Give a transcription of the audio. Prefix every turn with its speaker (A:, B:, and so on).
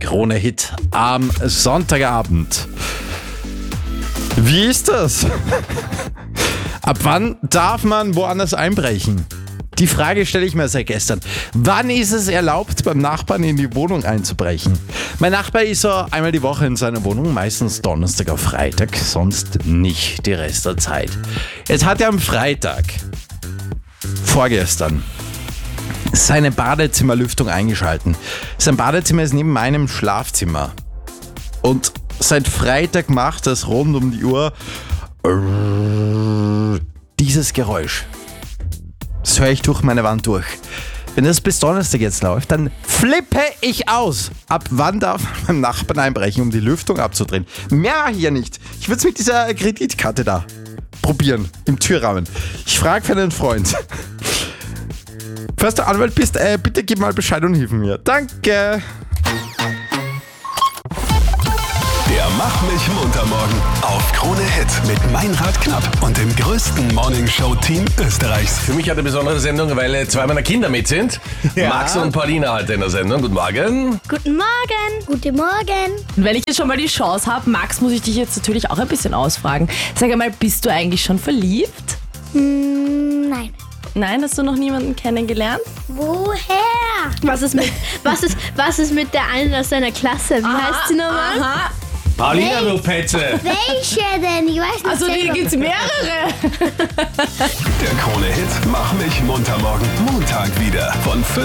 A: Krone-Hit am Sonntagabend. Wie ist das? Ab wann darf man woanders einbrechen? Die Frage stelle ich mir seit gestern. Wann ist es erlaubt, beim Nachbarn in die Wohnung einzubrechen? Mein Nachbar ist so einmal die Woche in seiner Wohnung, meistens Donnerstag auf Freitag, sonst nicht die Rest der Zeit. Jetzt hat er am Freitag, vorgestern, seine Badezimmerlüftung eingeschalten. Sein Badezimmer ist neben meinem Schlafzimmer. Und seit Freitag macht es rund um die Uhr dieses Geräusch. Das höre ich durch meine Wand durch. Wenn das bis Donnerstag jetzt läuft, dann flippe ich aus. Ab wann darf man beim Nachbarn einbrechen, um die Lüftung abzudrehen? Mehr mache ich ja nicht. Ich würde es mit dieser Kreditkarte da probieren, im Türrahmen. Ich frage für einen Freund. Falls du Anwalt bist, bitte gib mal Bescheid und hilf mir. Danke.
B: Der Mach mich munter morgen auf Krone Hit mit Meinrad Knapp und dem größten Morningshow-Team Österreichs.
C: Für mich eine besondere Sendung, weil zwei meiner Kinder mit sind.
D: Ja.
C: Max und Paulina heute in der Sendung. Guten Morgen.
E: Guten Morgen. Guten Morgen.
D: Und wenn ich jetzt schon mal die Chance habe, Max, muss ich dich jetzt natürlich auch ein bisschen ausfragen. Sag einmal, bist du eigentlich schon verliebt?
E: Nein.
D: Nein, hast du noch niemanden kennengelernt?
E: Woher? Was ist mit der einen aus deiner Klasse? Wie heißt sie nochmal?
D: Aha.
C: Paulina, du Petze.
E: Welche denn? Ich weiß nicht.
D: Also hier gibt's mehrere.
B: Der Krone Hit Mach mich munter morgen Montag wieder von 5